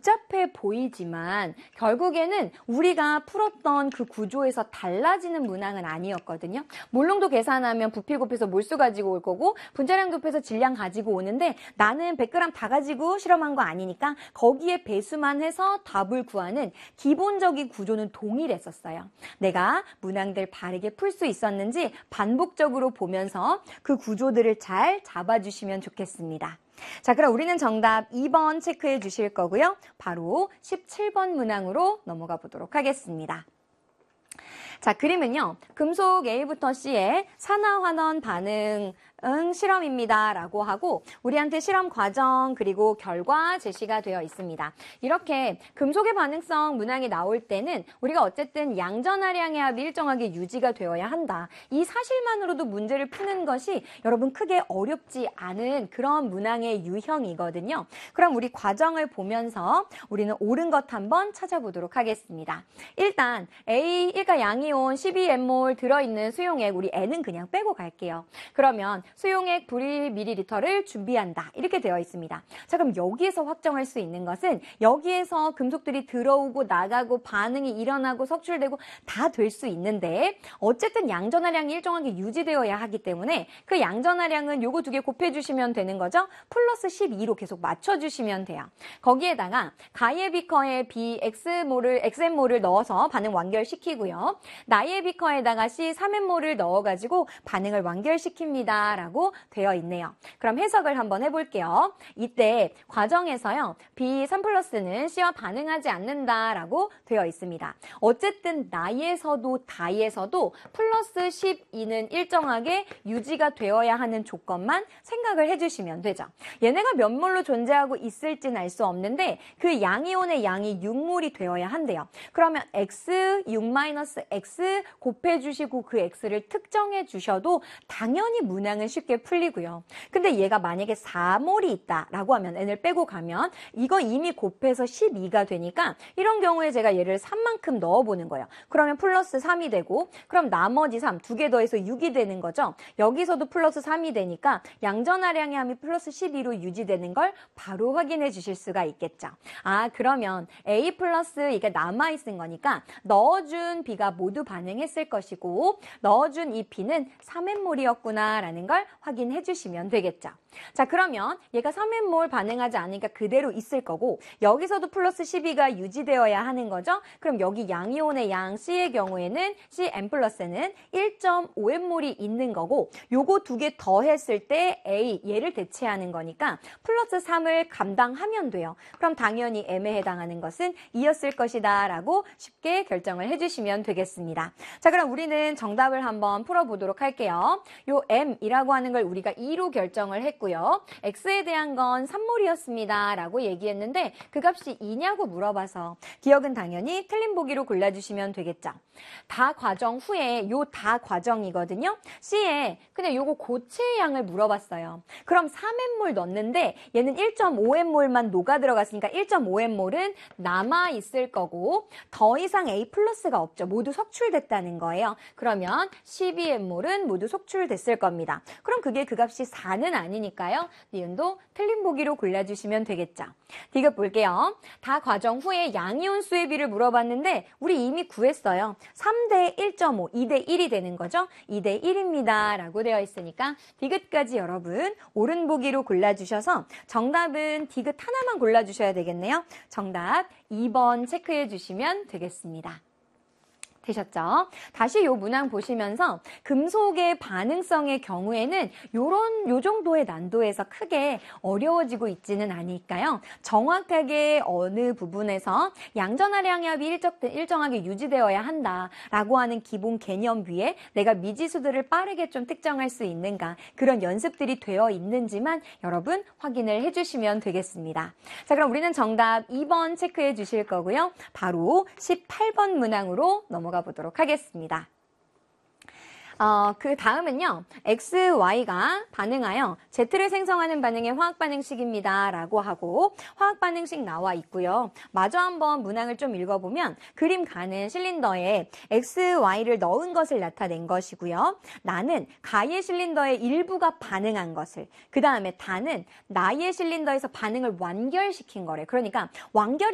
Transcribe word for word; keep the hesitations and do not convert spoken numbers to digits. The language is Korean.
복잡해 보이지만 결국에는 우리가 풀었던 그 구조에서 달라지는 문항은 아니었거든요. 몰롱도 계산하면 부피 곱해서 몰수 가지고 올 거고 분자량 곱해서 질량 가지고 오는데 나는 백 그램 다 가지고 실험한 거 아니니까 거기에 배수만 해서 답을 구하는 기본적인 구조는 동일했었어요. 내가 문항들 바르게 풀 수 있었는지 반복적으로 보면서 그 구조들을 잘 잡아주시면 좋겠습니다. 자, 그럼 우리는 정답 이 번 체크해 주실 거고요. 바로 십칠 번 문항으로 넘어가 보도록 하겠습니다. 자, 그림은요. 금속 A부터 C의 산화환원 반응 응, 실험입니다. 라고 하고 우리한테 실험 과정 그리고 결과 제시가 되어 있습니다. 이렇게 금속의 반응성 문항이 나올 때는 우리가 어쨌든 양전하량의 합이 일정하게 유지가 되어야 한다. 이 사실만으로도 문제를 푸는 것이 여러분 크게 어렵지 않은 그런 문항의 유형이거든요. 그럼 우리 과정을 보면서 우리는 옳은 것 한번 찾아보도록 하겠습니다. 일단 A, 그러니까 양이온 십이 엠몰 들어있는 수용액 우리 N은 그냥 빼고 갈게요. 그러면 수용액 미리리터를 준비한다. 이렇게 되어 있습니다. 자, 그럼 여기에서 확정할 수 있는 것은 여기에서 금속들이 들어오고 나가고 반응이 일어나고 석출되고 다 될 수 있는데 어쨌든 양전하량이 일정하게 유지되어야 하기 때문에 그 양전하량은 요거 두 개 곱해주시면 되는 거죠. 플러스 십이로 계속 맞춰주시면 돼요. 거기에다가 가의 비커에 B, X몰을, 엑스엠몰을 넣어서 반응 완결시키고요. 나의 비커에다가 C, 삼 엠몰을 넣어가지고 반응을 완결시킵니다. 라고 되어 있네요. 그럼 해석을 한번 해볼게요. 이때 과정에서요. B 삼 플러스는 C와 반응하지 않는다라고 되어 있습니다. 어쨌든 나에서도 다에서도 플러스 십이는 일정하게 유지가 되어야 하는 조건만 생각을 해주시면 되죠. 얘네가 몇 몰로 존재하고 있을지는 알 수 없는데 그 양이온의 양이 육 몰이 되어야 한대요. 그러면 X, 육 마이너스 X 곱해주시고 그 X를 특정해 주셔도 당연히 문항은 쉽게 풀리고요. 근데 얘가 만약에 사 몰이 있다라고 하면 N을 빼고 가면 이거 이미 곱해서 십이가 되니까 이런 경우에 제가 얘를 삼만큼 넣어보는 거예요. 그러면 플러스 삼이 되고 그럼 나머지 삼, 두 개 더해서 육이 되는 거죠. 여기서도 플러스 삼이 되니까 양전하량의 함이 플러스 십이로 유지되는 걸 바로 확인해 주실 수가 있겠죠. 아, 그러면 A 플러스 이게 남아있은 거니까 넣어준 B가 모두 반응했을 것이고 넣어준 이 B는 삼 엠몰이었구나 라는 걸 확인해 주시면 되겠죠. 자, 그러면 얘가 삼 엠몰 반응하지 않으니까 그대로 있을 거고 여기서도 플러스 십이가 유지되어야 하는 거죠. 그럼 여기 양이온의 양 C의 경우에는 C M 플러스는 일 점 오 엠몰이 있는 거고 요거 두 개 더했을 때 A 얘를 대체하는 거니까 플러스 삼을 감당하면 돼요. 그럼 당연히 M에 해당하는 것은 이였을 것이다 라고 쉽게 결정을 해주시면 되겠습니다. 자, 그럼 우리는 정답을 한번 풀어보도록 할게요. 요 M이라고 하는 걸 우리가 이로 결정을 했고요. X에 대한 건 삼 몰이었습니다 라고 얘기했는데 그 값이 이냐고 물어봐서 기억은 당연히 틀린 보기로 골라주시면 되겠죠. 다 과정 후에 요 다 과정이거든요. C에 근데 요거 고체의 양을 물어봤어요. 그럼 삼 엠몰 넣었는데 얘는 일 점 오 엠몰만 녹아 들어갔으니까 일 점 오 엠몰은 남아 있을 거고 더 이상 A 플러스가 없죠. 모두 석출됐다는 거예요. 그러면 십이 엠몰은 모두 속출됐을 겁니다. 그럼 그게 그 값이 사는 아니니까요. 니은도 틀린 보기로 골라주시면 되겠죠. 디귿 볼게요. 다 과정 후에 양이온 수의 비를 물어봤는데 우리 이미 구했어요. 삼 대 일 점 오, 이 대 일이 되는 거죠. 이 대 일입니다. 라고 되어 있으니까 디귿까지 여러분 옳은 보기로 골라주셔서 정답은 디귿 하나만 골라주셔야 되겠네요. 정답 이 번 체크해 주시면 되겠습니다. 되셨죠? 다시 요 문항 보시면서 금속의 반응성의 경우에는 요런 요 정도의 난도에서 크게 어려워지고 있지는 않으니까요. 정확하게 어느 부분에서 양전하량의 합이 일정, 일정하게 유지되어야 한다라고 하는 기본 개념 위에 내가 미지수들을 빠르게 좀 특정할 수 있는가 그런 연습들이 되어 있는지만 여러분 확인을 해주시면 되겠습니다. 자, 그럼 우리는 정답 이 번 체크해 주실 거고요. 바로 십팔 번 문항으로 넘어가 보도록 하겠습니다. 어, 그 다음은요. 엑스, 와이가 반응하여 Z를 생성하는 반응의 화학반응식입니다. 라고 하고 화학반응식 나와 있고요. 마저 한번 문항을 좀 읽어보면 그림 가는 실린더에 엑스, 와이를 넣은 것을 나타낸 것이고요. 나는 가의 실린더의 일부가 반응한 것을 그 다음에 다는 나의 실린더에서 반응을 완결시킨 거래. 그러니까 완결이